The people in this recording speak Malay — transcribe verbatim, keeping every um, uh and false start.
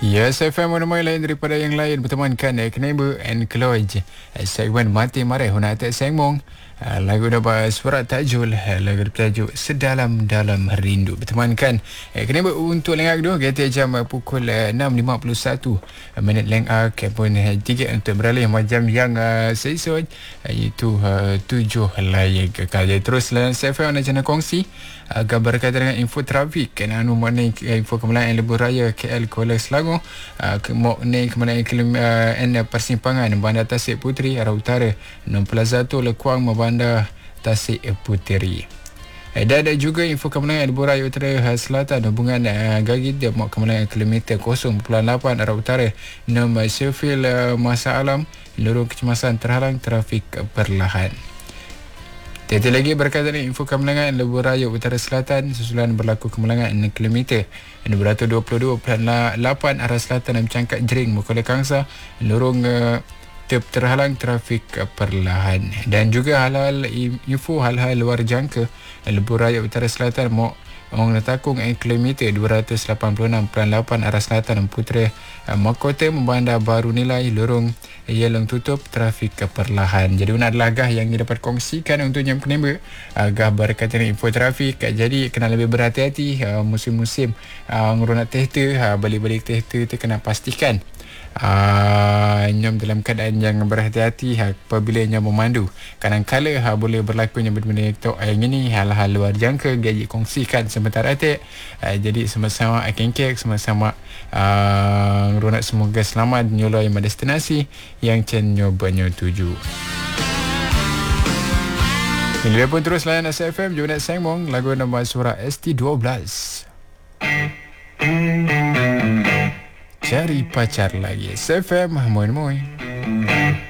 Ya, saya F M ramai lain daripada yang lain bertemankan eh, Kneiber and Kloj. Eh, segmen Mati Marah Huna Atak Sengmong. Uh, lagu dapat surat tajul, uh, lagu bertajuk Sedalam-Dalam Rindu. Bertemankan eh, Kneiber untuk lengak dua kata jam uh, pukul uh, enam lima puluh satu uh, minit lengak pun uh, tiga untuk beralih macam yang uh, sesuai uh, iaitu uh, tujuh layak kekal. Jadi terus layan saya F M nak jana kongsi uh, gambar berkaitan dengan info trafik kena anu mengenai info kemalangan Lebuh Raya K L Kuala Selangor uh, mengenai kemalangan uh, N persimpangan Bandar Tasik Puteri arah utara enam Plaza tu Lekuang Bandar Tasik Puteri. Eh, dan ada juga info kemalangan Lebuh Raya Utara Selatan hubungan uh, Gagit dia mau kemalangan kilometer kosong perpuluhan lapan arah utara enam Sheffield uh, Masa Alam lorong kecemasan terhalang trafik perlahan. Tiada lagi berkaitan dengan info kemalangan Lebuh Raya Utara Selatan susulan berlaku kemalangan enam kilometer dua ratus dua puluh dua perpuluhan lapan arah selatan dan Cangkat Jering Mukola Kangsa lorong uh, ter- terhalang trafik uh, perlahan. Dan juga hal-hal info hal-hal luar jangka Lebuh Raya Utara Selatan mau Orang Takung eh, kilometer dua ratus lapan puluh enam perpuluhan lapan arah selatan dan Putera uh, Mahkota Membandar Baru Nilai lorong Yelong tutup trafik perlahan. Jadi ini adalah agah yang dapat kongsikan untuk jam penembak agah berkaitan dengan info trafik. Jadi kena lebih berhati-hati uh, musim-musim uh, ngeronak tehta uh, balik-balik tehta tu kena pastikan Uh, nyom dalam keadaan yang berhati-hati apabila nyom memandu. Kadang-kala ha, boleh berlaku yang benda-benda yang ini hal-hal luar jangka gaji kongsikan sebentar atik. Uh, jadi sama-sama akan kek sama-sama uh, ronak semoga selamat nyoloi destinasi yang chen nyoba tuju. Ini pun terus layan S F M Jonas Sengmong lagu nama surah S T dua belas. Cari pacar lagi S F M. Moin moin.